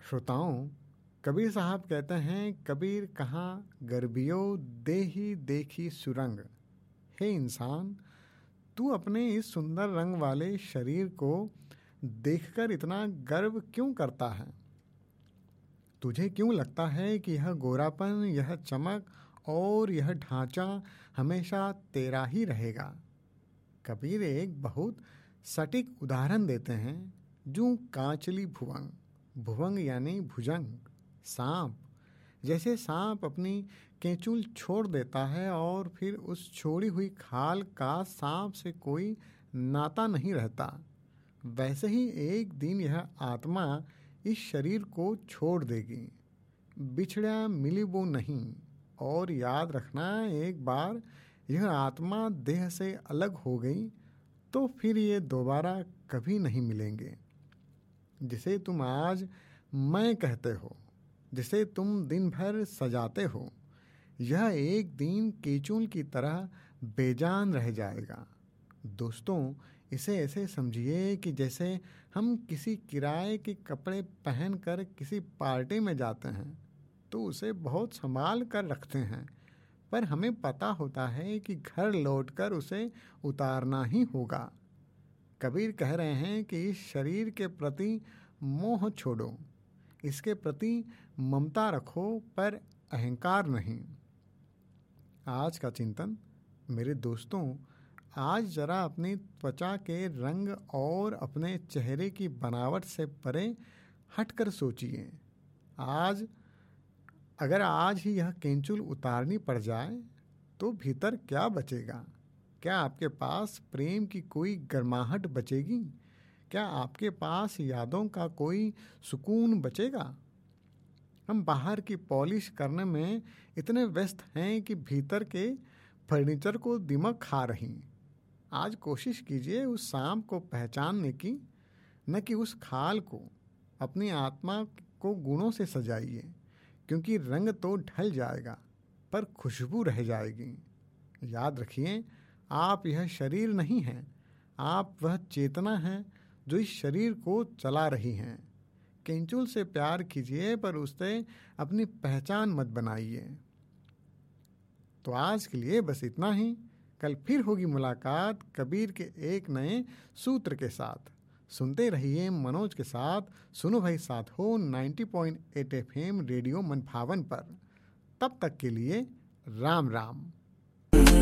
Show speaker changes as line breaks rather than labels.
श्रोताओं, कबीर साहब कहते हैं, कबीर कहाँ गर्बियो देही देखी सुरंग। हे इंसान, तू अपने इस सुंदर रंग वाले शरीर को देखकर इतना गर्व क्यों करता है? तुझे क्यों लगता है कि यह गोरापन, यह चमक और यह ढांचा हमेशा तेरा ही रहेगा? कबीर एक बहुत सटीक उदाहरण देते हैं। जूं कांचली भुवंग, भुवंग यानी भुजंग, सांप। जैसे सांप अपनी केंचुल छोड़ देता है और फिर उस छोड़ी हुई खाल का सांप से कोई नाता नहीं रहता, वैसे ही एक दिन यह आत्मा इस शरीर को छोड़ देगी। बिछड़ा मिली वो नहीं। और याद रखना, एक बार यह आत्मा देह से अलग हो गई तो फिर ये दोबारा कभी नहीं मिलेंगे। जिसे तुम आज मैं कहते हो, जिसे तुम दिन भर सजाते हो, यह एक दिन केचुल की तरह बेजान रह जाएगा। दोस्तों, इसे ऐसे समझिए कि जैसे हम किसी किराए के कपड़े पहनकर किसी पार्टी में जाते हैं तो उसे बहुत संभाल कर रखते हैं, पर हमें पता होता है कि घर लौटकर उसे उतारना ही होगा। कबीर कह रहे हैं कि इस शरीर के प्रति मोह छोड़ो, इसके प्रति ममता रखो, पर अहंकार नहीं। आज का चिंतन। मेरे दोस्तों, आज जरा अपनी त्वचा के रंग और अपने चेहरे की बनावट से परे हटकर सोचिए। अगर आज ही यह केंचुल उतारनी पड़ जाए तो भीतर क्या बचेगा? क्या आपके पास प्रेम की कोई गर्माहट बचेगी? क्या आपके पास यादों का कोई सुकून बचेगा? हम बाहर की पॉलिश करने में इतने व्यस्त हैं कि भीतर के फर्नीचर को दिमक खा रही। आज कोशिश कीजिए उस सांप को पहचानने की, न कि उस खाल को। अपनी आत्मा को गुणों से सजाइए, क्योंकि रंग तो ढल जाएगा पर खुशबू रह जाएगी। याद रखिए, आप यह शरीर नहीं हैं, आप वह चेतना हैं जो इस शरीर को चला रही हैं। केंचुल से प्यार कीजिए, पर उससे अपनी पहचान मत बनाइए। तो आज के लिए बस इतना ही। कल फिर होगी मुलाकात कबीर के एक नए सूत्र के साथ। सुनते रहिए मनोज के साथ। सुनो भाई साथ हो 90.8 FM रेडियो मनभावन पर। तब तक के लिए राम राम।